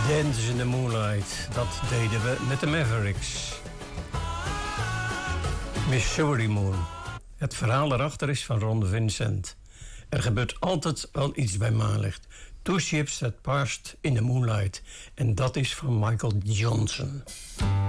Dance in the Moonlight, dat deden we met de Mavericks. Missouri Moon. Het verhaal erachter is van Ron Vincent. Er gebeurt altijd wel iets bij maanlicht. Two ships that passed in the moonlight. En dat is van Michael Johnson.